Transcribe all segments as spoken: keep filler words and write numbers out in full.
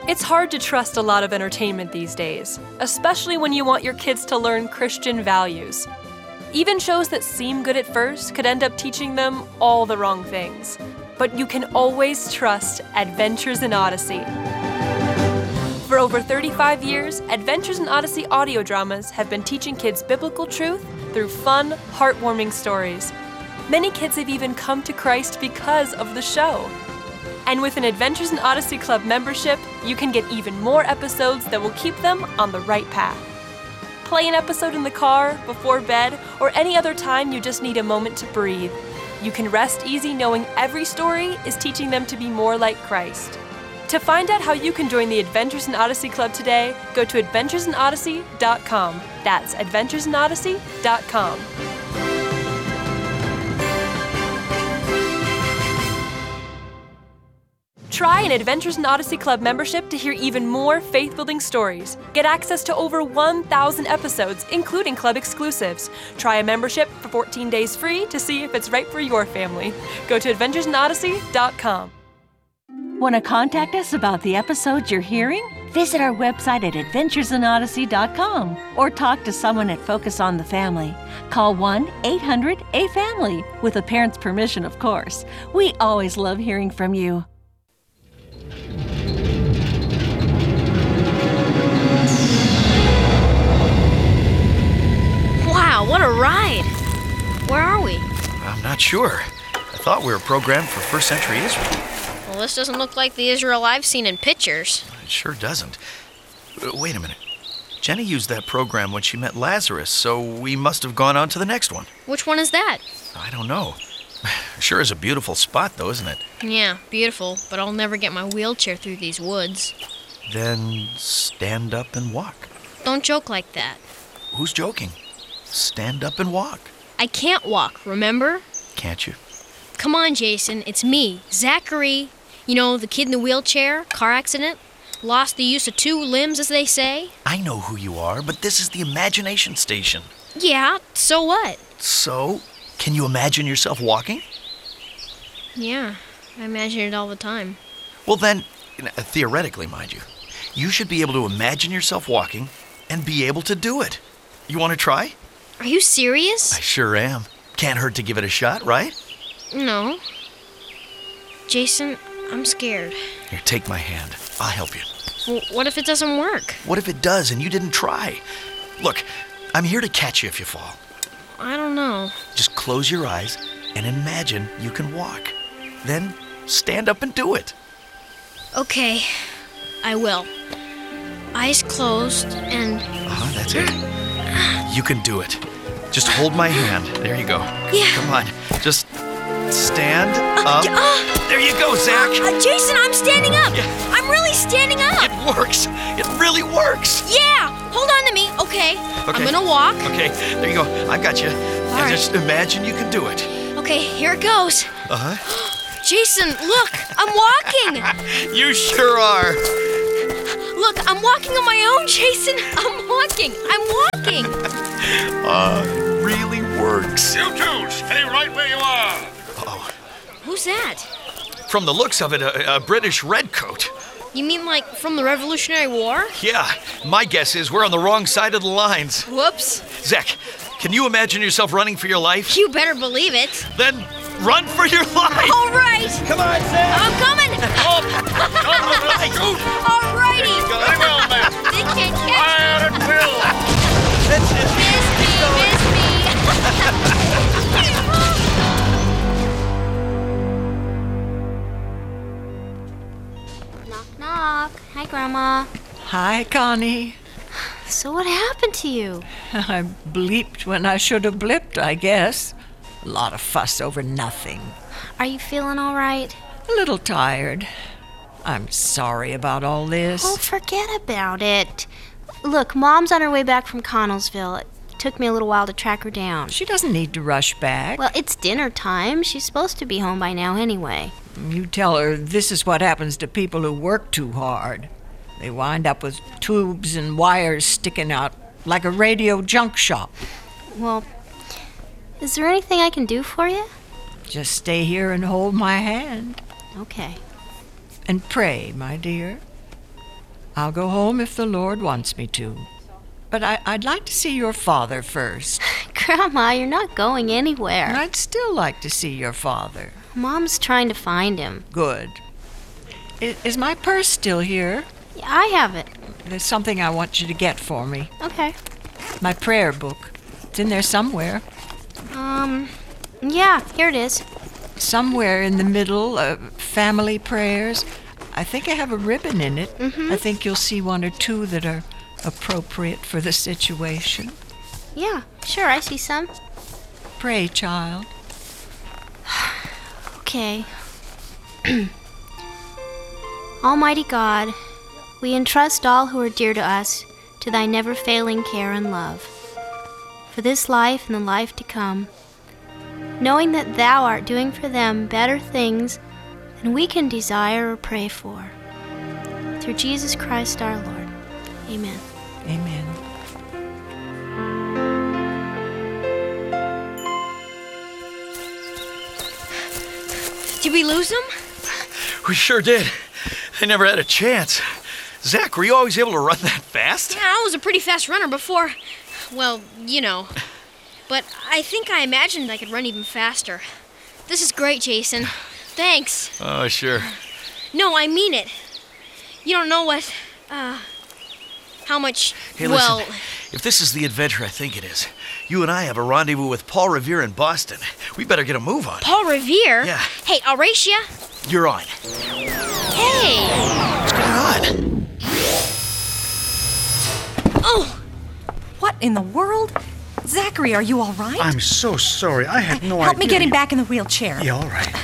It's hard to trust a lot of entertainment these days, especially when you want your kids to learn Christian values. Even shows that seem good at first could end up teaching them all the wrong things. But you can always trust Adventures in Odyssey. For over thirty-five years, Adventures in Odyssey audio dramas have been teaching kids biblical truth through fun, heartwarming stories. Many kids have even come to Christ because of the show. And with an Adventures in Odyssey Club membership, you can get even more episodes that will keep them on the right path. Play an episode in the car, before bed, or any other time you just need a moment to breathe. You can rest easy knowing every story is teaching them to be more like Christ. To find out how you can join the Adventures in Odyssey Club today, go to adventures in odyssey dot com. That's adventures in odyssey dot com. Try an Adventures in Odyssey Club membership to hear even more faith-building stories. Get access to over one thousand episodes, including club exclusives. Try a membership for fourteen days free to see if it's right for your family. Go to adventures in odyssey dot com. Want to contact us about the episodes you're hearing? Visit our website at adventures in odyssey dot com or talk to someone at Focus on the Family. Call one eight hundred A family, with a parent's permission, of course. We always love hearing from you. Wow, what a ride! Where are we? I'm not sure. I thought we were programmed for first century Israel. Well, this doesn't look like the Israel I've seen in pictures. It sure doesn't. Uh, Wait a minute. Jenny used that program when she met Lazarus, so we must have gone on to the next one. Which one is that? I don't know. Sure is a beautiful spot, though, isn't it? Yeah, beautiful, but I'll never get my wheelchair through these woods. Then stand up and walk. Don't joke like that. Who's joking? Stand up and walk. I can't walk, remember? Can't you? Come on, Jason, it's me, Zachary. You know, the kid in the wheelchair, car accident, lost the use of two limbs, as they say. I know who you are, but this is the imagination station. Yeah, so what? So, can you imagine yourself walking? Yeah, I imagine it all the time. Well then, theoretically, mind you, you should be able to imagine yourself walking and be able to do it. You want to try? Are you serious? I sure am. Can't hurt to give it a shot, right? No. Jason, I'm scared. Here, take my hand. I'll help you. Well, what if it doesn't work? What if it does and you didn't try? Look, I'm here to catch you if you fall. I don't know. Just close your eyes and imagine you can walk. Then stand up and do it. Okay, I will. Eyes closed and... Uh-huh, that's it. You can do it. Just hold my hand. There you go. Yeah. Come on. Just stand up. Uh, uh, there you go, Zach. Uh, Jason, I'm standing up. Yeah. I'm really standing up. It works. It really works. Yeah. Hold on to me. Okay. Okay. I'm gonna walk. Okay. There you go. I got you. All and right. Just imagine you can do it. Okay, here it goes. Uh-huh. Jason, look. I'm walking. You sure are. Look, I'm walking on my own, Jason. I'm walking. I'm walking. Uh, it really works. You two, stay right where you are. Uh-oh. Who's that? From the looks of it, a, a British redcoat. You mean like from the Revolutionary War? Yeah, my guess is we're on the wrong side of the lines. Whoops. Zach, can you imagine yourself running for your life? You better believe it. Then run for your life! All right. Come on, Zach! I'm coming. Up, come with us, shoot. All righty. Very well, man. They can't catch me. Fire at will. That's it. Miss me, miss me. Knock, knock. Hi, Grandma. Hi, Connie. So what happened to you? I bleeped when I should have blipped, I guess. A lot of fuss over nothing. Are you feeling all right? A little tired. I'm sorry about all this. Oh, forget about it. Look, Mom's on her way back from Connellsville. It took me a little while to track her down. She doesn't need to rush back. Well, it's dinner time. She's supposed to be home by now anyway. You tell her this is what happens to people who work too hard. They wind up with tubes and wires sticking out like a radio junk shop. Well, is there anything I can do for you? Just stay here and hold my hand. Okay. And pray, my dear. I'll go home if the Lord wants me to. But I, I'd like to see your father first. Grandma, you're not going anywhere. And I'd still like to see your father. Mom's trying to find him. Good. Is, is my purse still here? Yeah, I have it. There's something I want you to get for me. Okay. My prayer book. It's in there somewhere. Um, yeah, here it is. Somewhere in the middle, uh, family prayers. I think I have a ribbon in it. Mm-hmm. I think you'll see one or two that are appropriate for the situation. Yeah, sure, I see some. Pray, child. Okay. Almighty God, we entrust all who are dear to us to thy never-failing care and love, for this life and the life to come, knowing that thou art doing for them better things than we can desire or pray for. Through Jesus Christ our Lord. Amen. Amen. Did we lose him? We sure did. They never had a chance. Zach, were you always able to run that fast? Yeah, I was a pretty fast runner before. Well, you know. But I think I imagined I could run even faster. This is great, Jason. Thanks. Oh, sure. No, I mean it. You don't know what, uh, how much, Hey, well... listen, if this is the adventure I think it is, you and I have a rendezvous with Paul Revere in Boston. We better get a move on. Paul Revere? Yeah. Hey, Auracia? You're on. Hey! What's going on? Oh! What in the world? Zachary, are you all right? I'm so sorry. I had no idea. Help me get him back in the wheelchair. Yeah, all right.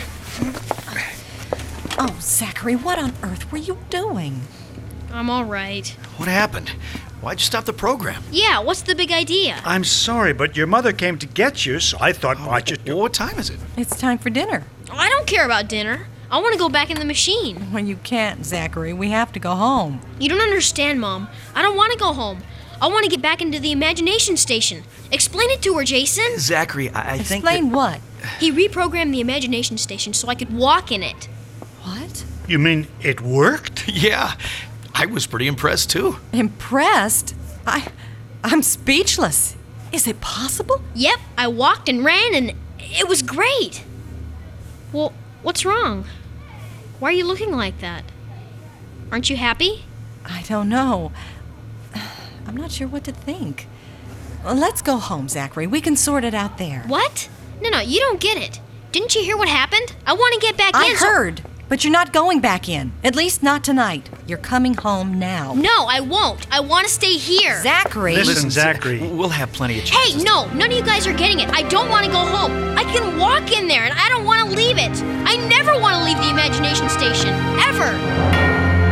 Oh, Zachary, what on earth were you doing? I'm all right. What happened? Why'd you stop the program? Yeah, what's the big idea? I'm sorry, but your mother came to get you, so I thought watch it. Well, what time is it? It's time for dinner. I don't care about dinner. I want to go back in the machine. Well, you can't, Zachary. We have to go home. You don't understand, Mom. I don't want to go home. I want to get back into the imagination station. Explain it to her, Jason. Zachary, I, I think Explain that... what? He reprogrammed the imagination station so I could walk in it. What? You mean it worked? Yeah, I was pretty impressed, too. Impressed? I... I'm speechless. Is it possible? Yep, I walked and ran and it was great. Well, what's wrong? Why are you looking like that? Aren't you happy? I don't know. I'm not sure what to think. Well, let's go home, Zachary. We can sort it out there. What? No, no, you don't get it. Didn't you hear what happened? I want to get back I in. so- heard, but you're not going back in. At least not tonight. You're coming home now. No, I won't. I want to stay here. Zachary! Listen, Zachary. We'll have plenty of chances. Hey, no, none of you guys are getting it. I don't want to go home. I can walk in there and I don't want to leave it. I never want to leave the imagination station. Ever.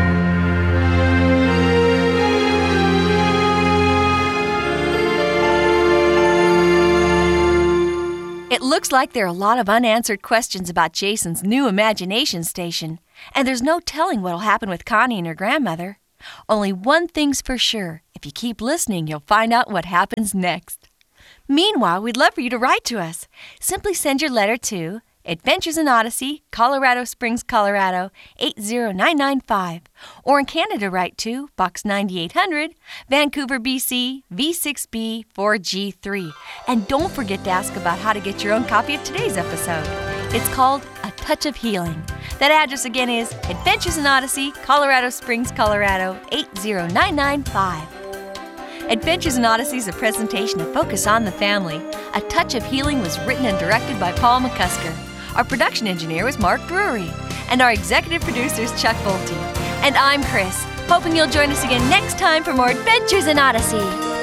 It looks like there are a lot of unanswered questions about Jason's new imagination station, and there's no telling what'll happen with Connie and her grandmother. Only one thing's for sure. If you keep listening, you'll find out what happens next. Meanwhile, we'd love for you to write to us. Simply send your letter to Adventures in Odyssey, Colorado Springs, Colorado, eight zero nine nine five. Or in Canada, write to Box ninety-eight hundred, Vancouver, B C, V six B four G three. And don't forget to ask about how to get your own copy of today's episode. It's called A Touch of Healing. That address again is Adventures in Odyssey, Colorado Springs, Colorado, eight zero nine nine five. Adventures in Odyssey is a presentation of Focus on the Family. A Touch of Healing was written and directed by Paul McCusker. Our production engineer was Mark Drury. And our executive producer is Chuck Bolte. And I'm Chris, hoping you'll join us again next time for more Adventures in Odyssey.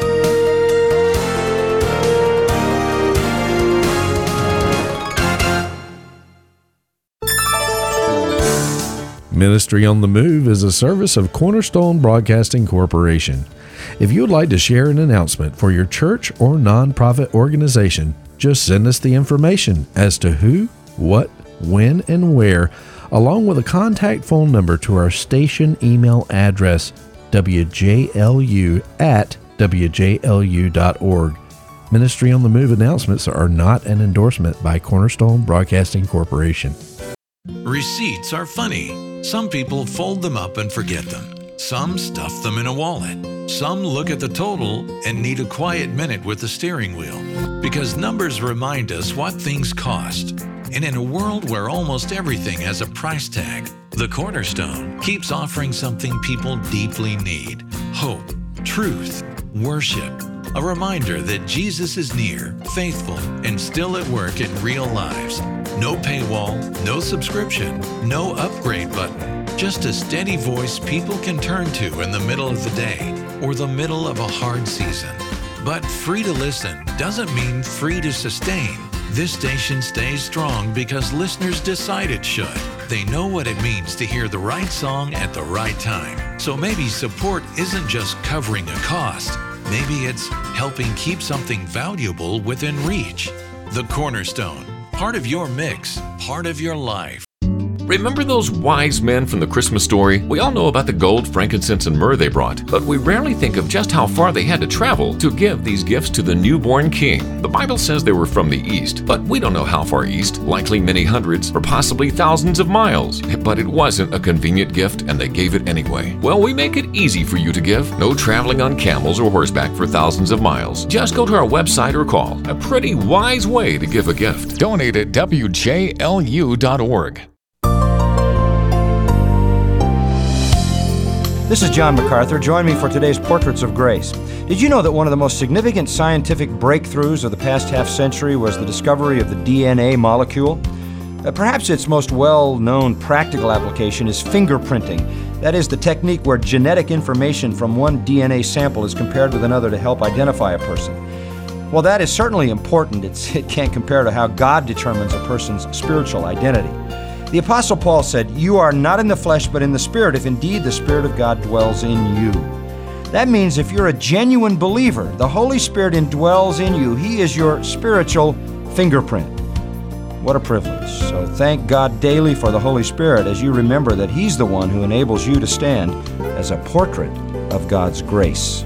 Ministry on the Move is a service of Cornerstone Broadcasting Corporation. If you would like to share an announcement for your church or nonprofit organization, just send us the information as to who, what, when, and where, along with a contact phone number to our station email address, w j l u at w j l u dot org. Ministry on the Move announcements are not an endorsement by Cornerstone Broadcasting Corporation. Receipts are funny. Some people fold them up and forget them. Some stuff them in a wallet. Some look at the total and need a quiet minute with the steering wheel. Because numbers remind us what things cost. And in a world where almost everything has a price tag, the Cornerstone keeps offering something people deeply need: hope, truth, worship. A reminder that Jesus is near, faithful, and still at work in real lives. No paywall, no subscription, no upgrade button. Just a steady voice people can turn to in the middle of the day or the middle of a hard season. But free to listen doesn't mean free to sustain. This station stays strong because listeners decide it should. They know what it means to hear the right song at the right time. So maybe support isn't just covering a cost. Maybe it's helping keep something valuable within reach. The Cornerstone. Part of your mix, part of your life. Remember those wise men from the Christmas story? We all know about the gold, frankincense, and myrrh they brought, but we rarely think of just how far they had to travel to give these gifts to the newborn king. The Bible says they were from the east, but we don't know how far east, likely many hundreds or possibly thousands of miles. But it wasn't a convenient gift, and they gave it anyway. Well, we make it easy for you to give. No traveling on camels or horseback for thousands of miles. Just go to our website or call. A pretty wise way to give a gift. Donate at W J L U dot org. This is John MacArthur. Join me for today's Portraits of Grace. Did you know that one of the most significant scientific breakthroughs of the past half century was the discovery of the D N A molecule? Uh, perhaps its most well-known practical application is fingerprinting. That is, the technique where genetic information from one D N A sample is compared with another to help identify a person. While that is certainly important, it's, it can't compare to how God determines a person's spiritual identity. The Apostle Paul said, "You are not in the flesh, but in the Spirit, if indeed the Spirit of God dwells in you." That means if you're a genuine believer, the Holy Spirit indwells in you. He is your spiritual fingerprint. What a privilege. So thank God daily for the Holy Spirit as you remember that He's the one who enables you to stand as a portrait of God's grace.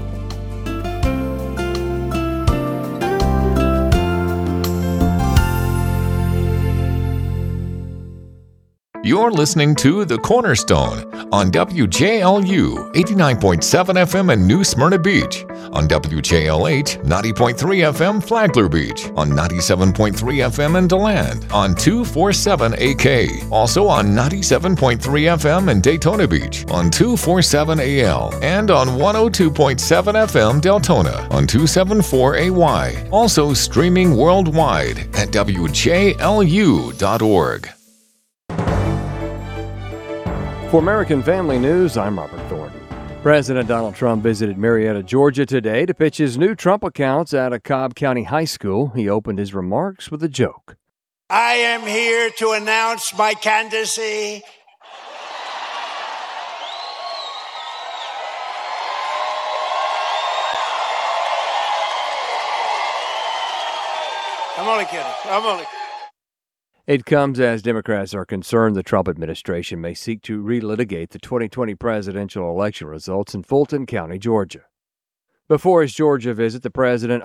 You're listening to The Cornerstone on W J L U eighty-nine point seven F M in New Smyrna Beach, on W J L H ninety point three F M Flagler Beach, on ninety-seven point three F M in DeLand, on two forty-seven A K, also on ninety-seven point three F M in Daytona Beach, on two forty-seven A L, and on one oh two point seven F M Deltona, on two seventy-four A Y. Also streaming worldwide at W J L U dot org. For American Family News, I'm Robert Thornton. President Donald Trump visited Marietta, Georgia today to pitch his new Trump accounts at a Cobb County high school. He opened his remarks with a joke. I am here to announce my candidacy. I'm only kidding. I'm only kidding. It comes as Democrats are concerned the Trump administration may seek to relitigate the twenty twenty presidential election results in Fulton County, Georgia. Before his Georgia visit, the president